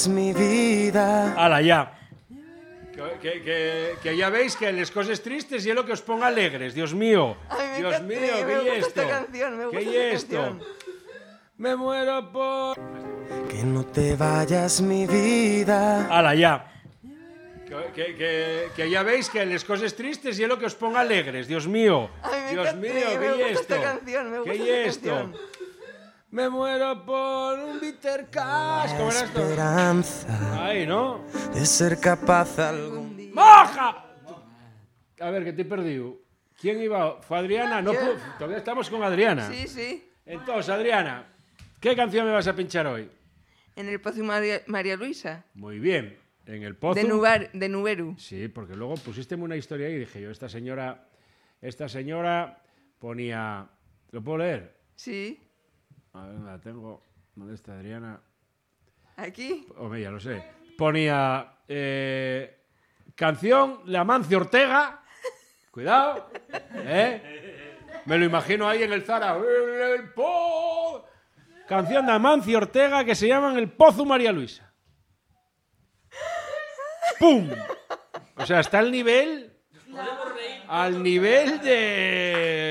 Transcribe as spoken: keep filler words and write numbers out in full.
Mi vida. Hala, ya. Que, que, que, que ya veis que les cosas tristes y es lo que os ponga alegres. Dios mío. Ay, me Dios encanta, mío, me ¿qué gusta es esta esto? canción, me gusta ¿Qué esta es esto? canción. Me muero por... Que no te vayas, mi vida. Hala, ya. Que, que, que, que ya veis que les cosas tristes y es lo que os ponga alegres. Dios mío. Ay, me Dios encanta, mío, me ¿qué gusta es esta esto? canción, me gusta ¿Qué es esta esto? canción. Me muero por un bitter cash. ¿Cómo era esto? Esperanza Ahí, ¿no? de ser capaz algún día. ¡Moja! A ver, que te he perdido. ¿Quién iba? ¿Fue Adriana? No, Yo. pu- todavía estamos con Adriana. Sí, sí. Entonces, Adriana, ¿qué canción me vas a pinchar hoy? En el Pozo María, María Luisa. Muy bien. En el Pozo. De, Nubar, de Nuberu. Sí, porque luego pusiste una historia ahí y dije yo, esta señora, esta señora ponía... ¿Lo puedo leer? Sí. A ver, la tengo. ¿Dónde está Adriana? Aquí. Hombre, ya lo sé. Ponía... eh, canción de Amancio Ortega. Cuidado. ¿Eh? Me lo imagino ahí en el Zara. En el po... Canción de Amancio Ortega que se llama En el Pozo María Luisa. ¡Pum! O sea, está al nivel... Al nivel de...